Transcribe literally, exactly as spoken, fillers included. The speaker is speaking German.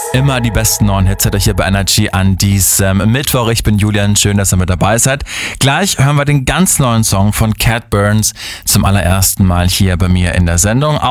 Immer die besten neuen Hits hat er hier bei Energy an diesem Mittwoch. Ich bin Julian, schön, dass ihr mit dabei seid. Gleich hören wir den ganz neuen Song von Cat Burns zum allerersten Mal hier bei mir in der Sendung.